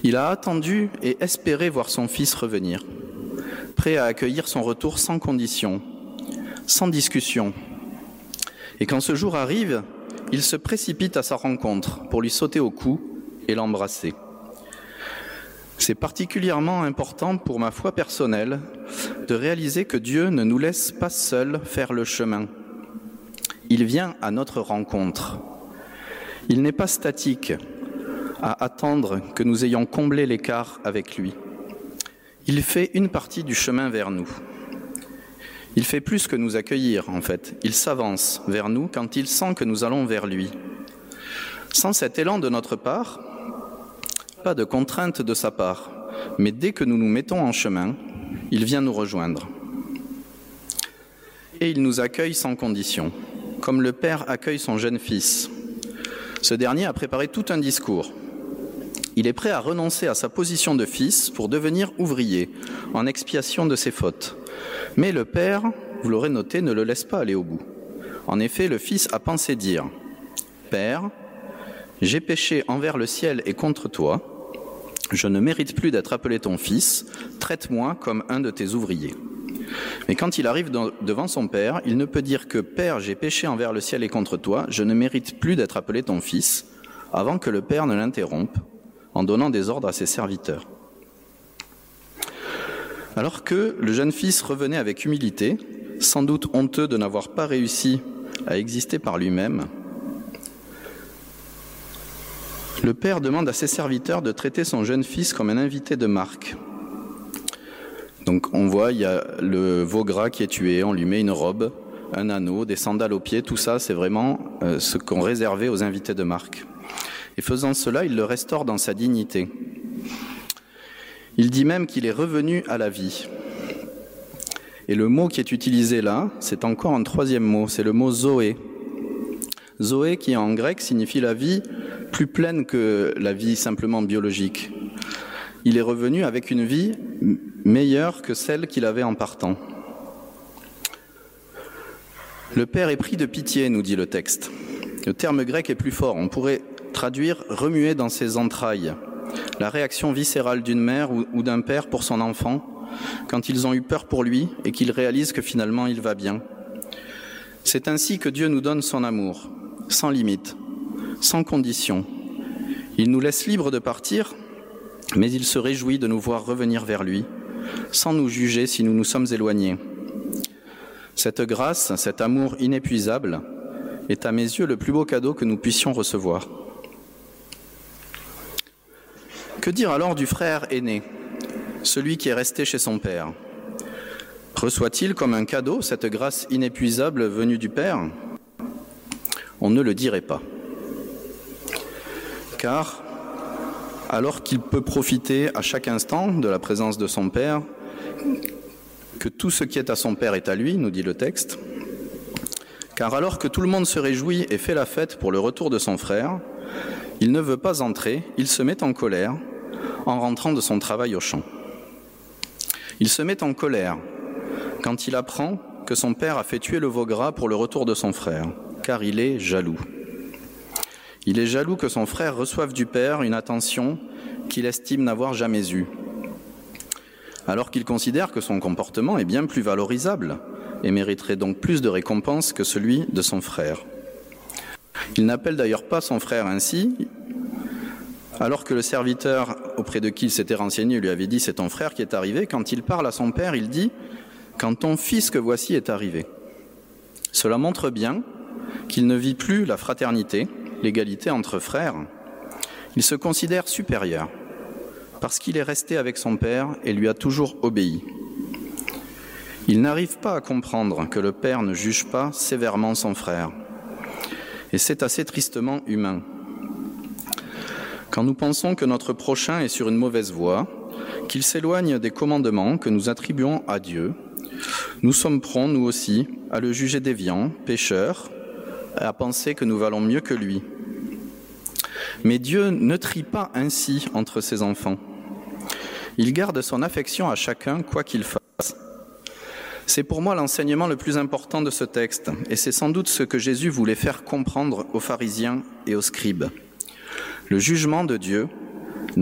Il a attendu et espéré voir son fils revenir, prêt à accueillir son retour sans condition, sans discussion. Et quand ce jour arrive, il se précipite à sa rencontre pour lui sauter au cou et l'embrasser. C'est particulièrement important pour ma foi personnelle de réaliser que Dieu ne nous laisse pas seuls faire le chemin. Il vient à notre rencontre. Il n'est pas statique à attendre que nous ayons comblé l'écart avec lui. Il fait une partie du chemin vers nous. Il fait plus que nous accueillir, en fait. Il s'avance vers nous quand il sent que nous allons vers lui. Sans cet élan de notre part, pas de contrainte de sa part, mais dès que nous nous mettons en chemin, il vient nous rejoindre. Et il nous accueille sans condition, comme le père accueille son jeune fils. Ce dernier a préparé tout un discours. Il est prêt à renoncer à sa position de fils pour devenir ouvrier, en expiation de ses fautes. Mais le père, vous l'aurez noté, ne le laisse pas aller au bout. En effet, le fils a pensé dire « Père, j'ai péché envers le ciel et contre toi. Je ne mérite plus d'être appelé ton fils. Traite-moi comme un de tes ouvriers. » Mais quand il arrive devant son père, il ne peut dire que « Père, j'ai péché envers le ciel et contre toi. Je ne mérite plus d'être appelé ton fils. » avant que le père ne l'interrompe en donnant des ordres à ses serviteurs. Alors que le jeune fils revenait avec humilité, sans doute honteux de n'avoir pas réussi à exister par lui-même, le père demande à ses serviteurs de traiter son jeune fils comme un invité de marque. Donc on voit, il y a le veau gras qui est tué, on lui met une robe, un anneau, des sandales aux pieds, tout ça c'est vraiment ce qu'on réservait aux invités de marque. Et faisant cela, il le restaure dans sa dignité. Il dit même qu'il est revenu à la vie. Et le mot qui est utilisé là, c'est encore un troisième mot, c'est le mot Zoé. Zoé qui en grec signifie la vie plus pleine que la vie simplement biologique. Il est revenu avec une vie meilleure que celle qu'il avait en partant. Le Père est pris de pitié, nous dit le texte. Le terme grec est plus fort, on pourrait traduire « remuer dans ses entrailles », la réaction viscérale d'une mère ou d'un père pour son enfant quand ils ont eu peur pour lui et qu'ils réalisent que finalement il va bien. C'est ainsi que Dieu nous donne son amour, sans limite, sans condition. Il nous laisse libres de partir, mais il se réjouit de nous voir revenir vers lui, sans nous juger si nous nous sommes éloignés. Cette grâce, cet amour inépuisable, est à mes yeux le plus beau cadeau que nous puissions recevoir. Que dire alors du frère aîné, celui qui est resté chez son père ? Reçoit-il comme un cadeau cette grâce inépuisable venue du Père ? On ne le dirait pas. Car, alors qu'il peut profiter à chaque instant de la présence de son Père, que tout ce qui est à son Père est à lui, nous dit le texte, car alors que tout le monde se réjouit et fait la fête pour le retour de son frère, il ne veut pas entrer, il se met en colère en rentrant de son travail au champ. Il se met en colère quand il apprend que son père a fait tuer le veau gras pour le retour de son frère, car il est jaloux. Il est jaloux que son frère reçoive du père une attention qu'il estime n'avoir jamais eue, alors qu'il considère que son comportement est bien plus valorisable et mériterait donc plus de récompense que celui de son frère. Il n'appelle d'ailleurs pas son frère ainsi, alors que le serviteur auprès de qui il s'était renseigné lui avait dit « c'est ton frère qui est arrivé », quand il parle à son père, il dit « quand ton fils que voici est arrivé ». Cela montre bien qu'il ne vit plus la fraternité, l'égalité entre frères. Il se considère supérieur parce qu'il est resté avec son père et lui a toujours obéi. Il n'arrive pas à comprendre que le père ne juge pas sévèrement son frère. Et c'est assez tristement humain. Quand nous pensons que notre prochain est sur une mauvaise voie, qu'il s'éloigne des commandements que nous attribuons à Dieu, nous sommes prompts, nous aussi, à le juger déviant, pécheur, et à penser que nous valons mieux que lui. Mais Dieu ne trie pas ainsi entre ses enfants. Il garde son affection à chacun, quoi qu'il fasse. C'est pour moi l'enseignement le plus important de ce texte, et c'est sans doute ce que Jésus voulait faire comprendre aux pharisiens et aux scribes. Le jugement de Dieu